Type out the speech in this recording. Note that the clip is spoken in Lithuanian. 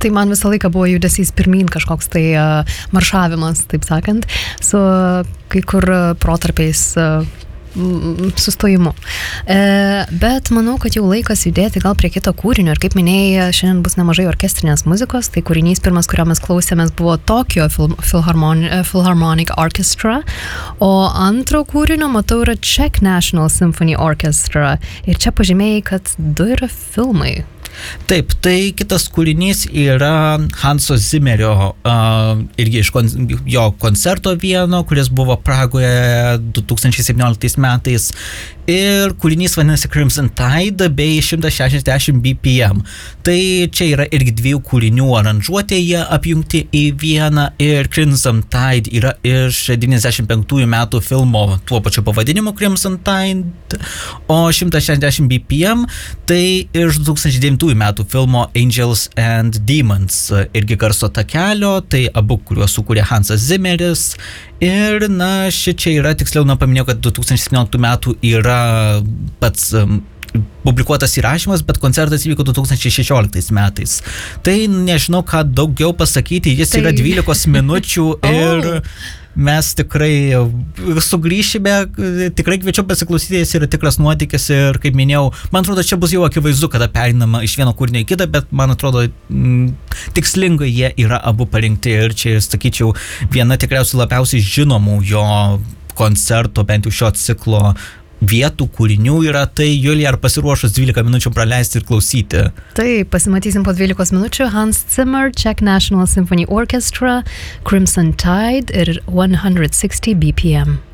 Tai man visą laiką buvo judesys pirmin kažkoks tai maršavimas, taip sakant, su kai kur protarpiais sustojimu. Bet manau, kad jau laikas judėti gal prie kito kūrinio ir kaip minėjai, šiandien bus nemažai orkestrinės muzikos, tai kūrinys pirmas, kurio mes klausėmės, buvo Tokyo Philharmonic Orchestra, o antro kūrinio, matau, yra Czech National Symphony Orchestra ir čia pažymėjai, kad 2 yra filmai. Taip, tai kitas kūrinys yra Hanso Zimmerio, irgi iš jo koncerto vieno, kuris buvo Pragoje 2017 metais. Ir kūrinys vadinasi Crimson Tide bei 160 BPM. Tai čia yra irgi 2 kūrinių aranžuotė, jie apjungti į vieną ir Crimson Tide yra iš 95 metų filmo tuo pačiu pavadinimu Crimson Tide, o 160 BPM tai iš 2009 metų filmo Angels and Demons, irgi garso takelio, tai abu, kuriuos sukūrė Hansas Zimmeris. Ir na, čia yra, tiksliau, paminėjau, kad 2017 metų yra pats publikuotas įrašymas, bet koncertas įvyko 2016 metais. Tai nežinau, ką daugiau pasakyti, jis yra 12 minučių ir mes tikrai sugrįšime, tikrai kviečiu pasiklausyti, jis yra tikras nuotykis ir, kaip minėjau, man atrodo, čia bus jau akivaizdu, kada perinama iš vieno kūrinio į kitą, bet man atrodo, tikslingai jie yra abu parinkti ir čia, sakyčiau, viena tikriausiai labiausiai žinomų jo koncerto, bent jau šio ciklo vietų, kūrinių yra. Tai, Julija, ar pasiruošus 12 minučių praleisti ir klausyti? Taip, pasimatysim po 12 minučių. Hans Zimmer, Czech National Symphony Orchestra, Crimson Tide ir 160 BPM.